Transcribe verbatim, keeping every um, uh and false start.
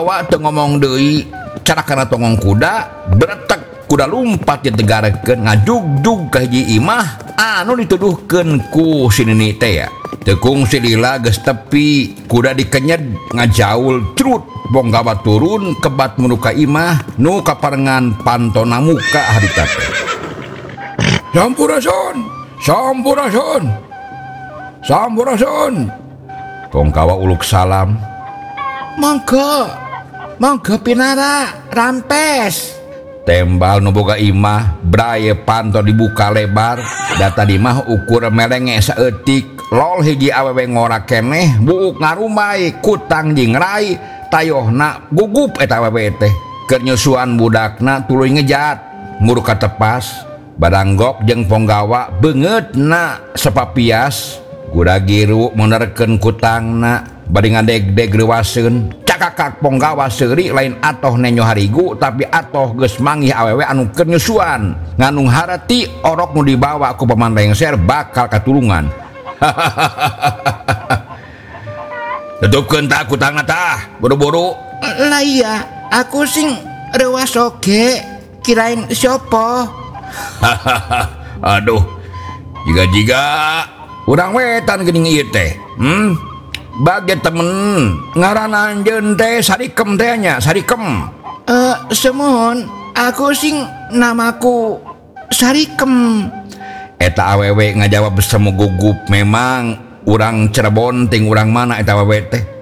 waktu ngomong deui cara kana tongong kuda beretek kuda lumpat ditegarekeun ngajugjug ka hiji imah anu dituduhkeun ku si nini teh ya tekung si lila geus tepi kuda dikenyed ngajaul crut bonggawa turun kebat menuka imah nu kaparengan pantona muka harita teh sampurasun sampurasun sampurasun tongkawa uluk salam mangga mangga pinara rampes tembal nu boga imah braye panto dibuka lebar data di mah ukur melenge saeutik lol hiji awewe ngora keneh buuk ngarumai kutang jeung rai tayohna gugup eta awewe teh keur nyusuan budakna tuluy ngejat muru katepas badanggok jeung ponggawa beungeutna sapapias kuda giru menerkeun kutangna bari ngadeg-deg reuwaseun cakakak ponggawa seuri lain atoh nenyo harigu tapi atoh geus manggih awewe anu keur nyusuan nganung harati orok nu dibawa ku paman lengser bakal katulungan tutupkeun tah kutangna tah buru-buru lah iya aku sing reuwas oge kirain siopo aduh jiga-jiga urang wetan geuning ieu teh hmm bage temen ngaranna anjeun teh Sarikem teh nya Sarikem eh semohon aku sing namaku Sarikem eta awewe ngajawab semu gugup memang urang Cirebon ting urang mana eta awewe teh